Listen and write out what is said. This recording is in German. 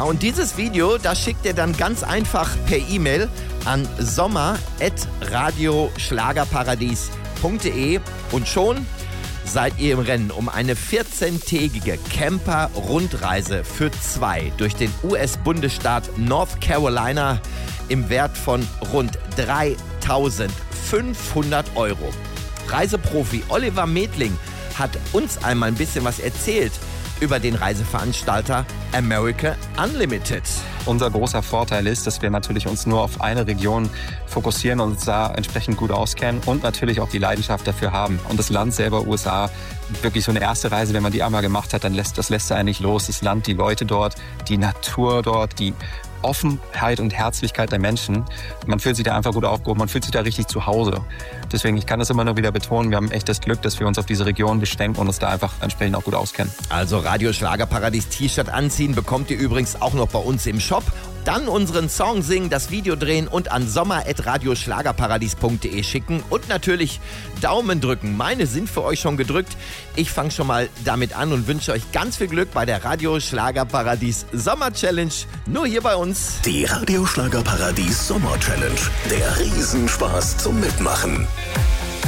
und dieses Video, das schickt ihr dann ganz einfach per E-Mail an sommer@radioschlagerparadies.de und schon seid ihr im Rennen um eine 14-tägige Camper-Rundreise für 2 durch den US-Bundesstaat North Carolina im Wert von rund 3.500 €. Reiseprofi Oliver Medling hat uns einmal ein bisschen was erzählt über den Reiseveranstalter America Unlimited. Unser großer Vorteil ist, dass wir natürlich uns nur auf eine Region fokussieren und uns da entsprechend gut auskennen und natürlich auch die Leidenschaft dafür haben. Und das Land selber, USA, wirklich so eine erste Reise, wenn man die einmal gemacht hat, dann lässt er nicht los. Das Land, die Leute dort, die Natur dort, die Offenheit und Herzlichkeit der Menschen. Man fühlt sich da einfach gut aufgehoben, man fühlt sich da richtig zu Hause. Deswegen, ich kann das immer nur wieder betonen, wir haben echt das Glück, dass wir uns auf diese Region beschränken und uns da einfach entsprechend auch gut auskennen. Also Radio Schlagerparadies T-Shirt anziehen bekommt ihr übrigens auch noch bei uns im Shop. Dann unseren Song singen, das Video drehen und an sommer@radioschlagerparadies.de schicken und natürlich Daumen drücken. Meine sind für euch schon gedrückt. Ich fange schon mal damit an und wünsche euch ganz viel Glück bei der Radio Schlagerparadies Sommer Challenge. Nur hier bei uns. Die Radio Schlagerparadies Sommer Challenge. Der Riesenspaß zum Mitmachen.